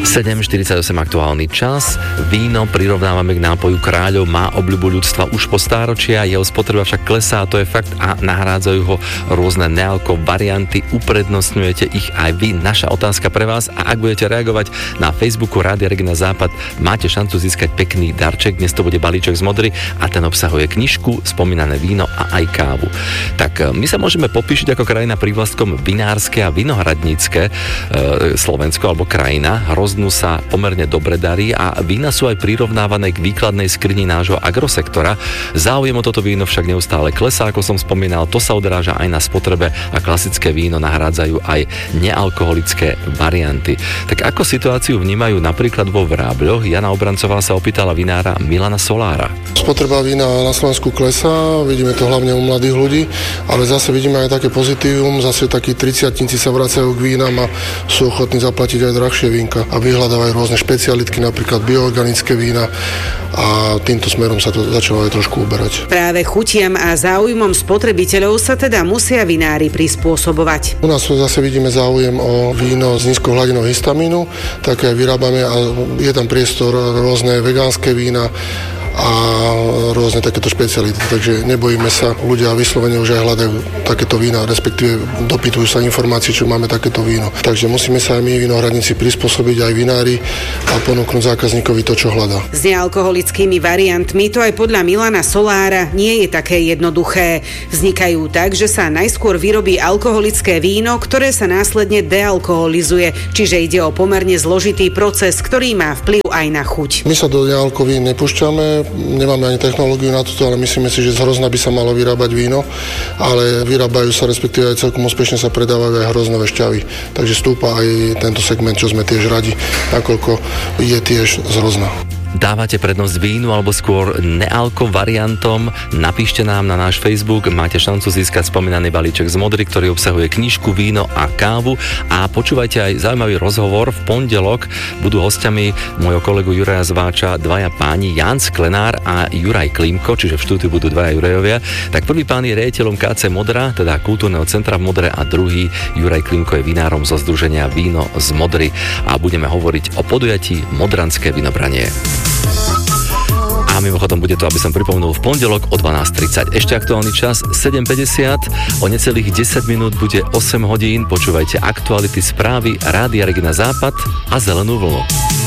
7:48 aktuálny čas. Víno prirovnávame k nápoju kráľov, má obľubu ľudstva už po stáročia, jeho spotreba však klesá, to je fakt, a nahrádzajú ho rôzne nealko varianty, uprednostňujete ich aj vy. Naša otázka pre vás, a ak budete reagovať na Facebooku Rádia Regina Západ, máte šancu získať pekný darček. Dnes to bude balíček z modry a ten obsahuje knižku, spomínané víno a aj kávu. Tak my sa môžeme popíšiť ako krajina prívlastkom vinárske a vinohradnícke, Slovensko alebo krajina. Hroznú sa pomerne dobre darí a vína sú aj prirovnávané k výkladnej skrini nášho agrosektora. Záujem o toto víno však neustále klesá, ako som spomínal, to sa odráža aj na spotrebe a klasické víno nahrádzajú aj nealkoholické varianty. Tak ako situáciu vnímajú napríklad vo Vrábľoch? Jana Obrancová sa opýtala vinára Milana Solára. Spotreba vína na Slovensku klesá, vidíme to hlavne u mladých ľudí, ale zase vidíme aj také pozitívum, zase takí 30-tníci sa vracajú k vínam a sú ochotní zaplatiť aj drahšie vínka a vyhľadávajú rôzne špecialitky, napríklad bioorganické vína, a týmto smerom sa to začalo aj trošku uberať. Práve chutiam a záujmom spotrebiteľov sa teda musia vinári prispôsobovať. U nás zase vidíme záujem o víno s nízkou hladinou histamínu, tak aj vyrábame a je tam priestor rôzne vegánske vína a rôzne takéto špeciality. Takže nebojíme sa, ľudia vyslovene už aj hľadajú takéto vína, respektíve dopytujú sa informácií, čo máme takéto víno. Takže musíme sa aj my, vinohradníci, prispôsobiť, aj vinári, a ponúknuť zákazníkovi to, čo hľadá. S nealkoholickými variantmi to aj podľa Milana Solára nie je také jednoduché. Vznikajú tak, že sa najskôr vyrobí alkoholické víno, ktoré sa následne dealkoholizuje, čiže ide o pomerne zložitý proces, ktorý má vplyv aj na chuť. My sa do nealkovín nepúšťame, nemáme ani technológiu na toto, ale myslíme si, že z hrozna by sa malo vyrábať víno, ale vyrábajú sa, respektíve aj celkom úspešne sa predávajú aj hroznové šťavy. Takže stúpa aj tento segment, čo sme tiež radi, nakoľko je tiež z hrozna. Dávate prednosť vínu alebo skôr nealko variantom? Napíšte nám na náš Facebook, máte šancu získať spomínaný balíček z modry, ktorý obsahuje knižku, víno a kávu, a počúvajte aj zaujímavý rozhovor. V pondelok budú hostiami môjho kolegu Juraja Zváča dvaja páni, Jan Sklenár a Juraj Klimko, čiže v štúdiu budú dvaja Jurajovia. Tak prvý pán je riaditeľom KC Modra, teda kultúrneho centra v Modre, a druhý Juraj Klimko je vinárom zo združenia Víno z Modry, a budeme hovoriť o podujatí Modranské vinobranie. A mimochodom bude to, aby som pripomenul, v pondelok o 12:30. Ešte aktuálny čas 7:50, o necelých 10 minút bude 8 hodín. Počúvajte aktuality, správy Rádia Regina Západ a Zelenú vlnu.